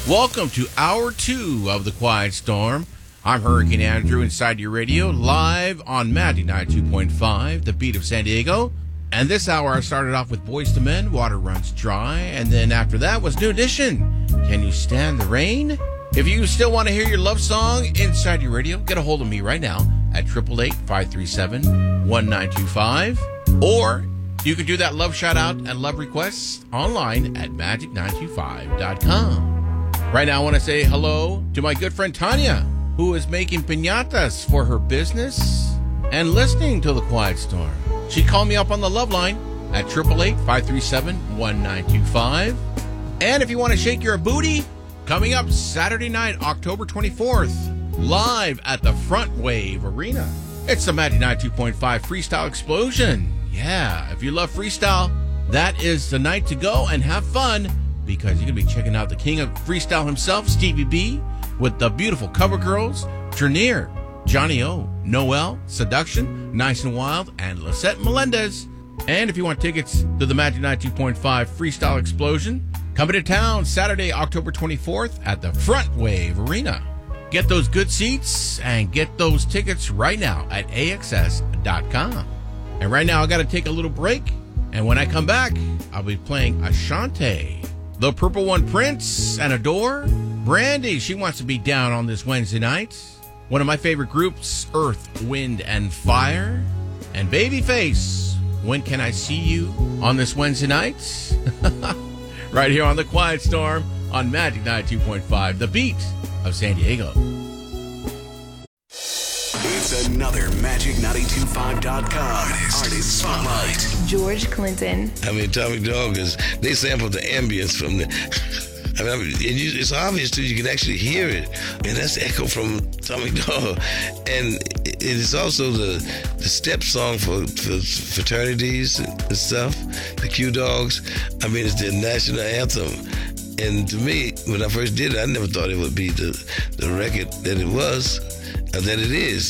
Welcome to Hour 2 of The Quiet Storm. I'm Hurricane Andrew inside your radio, live on Magic 92.5, the beat of San Diego. And this hour I started off with Boyz II Men, Water Runs Dry. And then after that was New Edition, Can You Stand the Rain? If you still want to hear your love song inside your radio, get a hold of me right now at 888-537-1925. Or you can do that love shout-out and love requests online at magic925.com. Right now I want to say hello to my good friend Tanya, who is making piñatas for her business and listening to The Quiet Storm. She called me up on the love line at 888-537-1925. And if you want to shake your booty, coming up Saturday night, October 24th, live at the Front Wave Arena. It's the Magic 92.5 Freestyle Explosion. Yeah, if you love freestyle, that is the night to go and have fun, because you're going to be checking out the king of freestyle himself, Stevie B, with the beautiful cover girls, Dernier, Johnny O, Noel, Seduction, Nice and Wild, and Lisette Melendez. And if you want tickets to the Magic 92.5 Freestyle Explosion, coming to town Saturday, October 24th at the Front Wave Arena. Get those good seats and get those tickets right now at AXS.com. And right now I got to take a little break. And when I come back, I'll be playing Ashanti, The Purple One Prince, and Adore. Brandy, she wants to be down on this Wednesday night. One of my favorite groups, Earth, Wind, and Fire. And Babyface, When Can I See You on this Wednesday night? Right here on The Quiet Storm on Magic 92.5, the beat of San Diego. It's another Magic925.com Artist Spotlight. George Clinton. Atomic Dog they sampled the ambience from the... it's obvious too. You can actually hear it, and that's the echo from Atomic Dog. And it is also the step song for fraternities and stuff. The Q Dogs. It's their national anthem. And to me, when I first did it, I never thought it would be the record that it was, that it is.